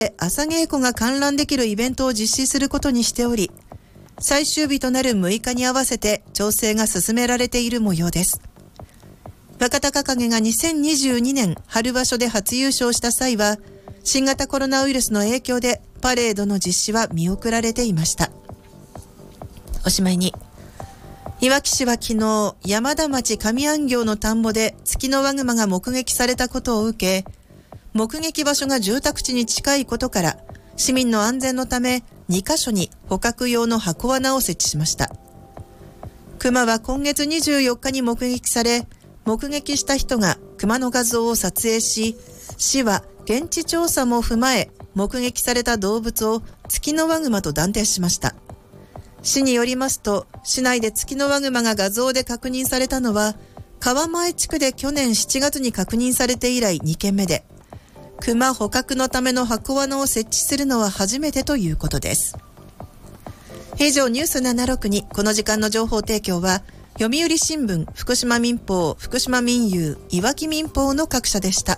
朝稽古が観覧できるイベントを実施することにしており、最終日となる6日に合わせて調整が進められている模様です。若隆景が2022年春場所で初優勝した際は、新型コロナウイルスの影響でパレードの実施は見送られていました。おしまいに、いわき市は昨日、山田町上安行の田んぼでツキノワグマが目撃されたことを受け、目撃場所が住宅地に近いことから、市民の安全のため2カ所に捕獲用の箱罠を設置しました。クマは今月24日に目撃され、目撃した人がクマの画像を撮影し、市は現地調査も踏まえ、目撃された動物をツキノワグマと断定しました。市によりますと、市内でツキノワグマが画像で確認されたのは、川前地区で去年7月に確認されて以来2件目で、クマ捕獲のための箱罠を設置するのは初めてということです。以上ニュース762、この時間の情報提供は、読売新聞、福島民報、福島民友、いわき民報の各社でした。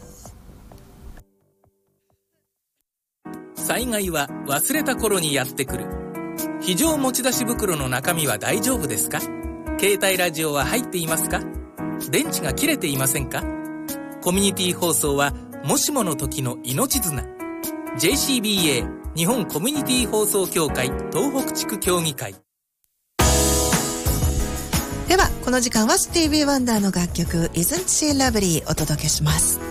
災害は忘れた頃にやってくる。非常持ち出し袋の中身は大丈夫ですか？携帯ラジオは入っていますか？電池が切れていませんか？コミュニティ放送はもしもの時の命綱。 JCBA 日本コミュニティ放送協会東北地区協議会。 ではこの時間はスティービー・ワンダーの楽曲 Isn't She Lovely お届けします。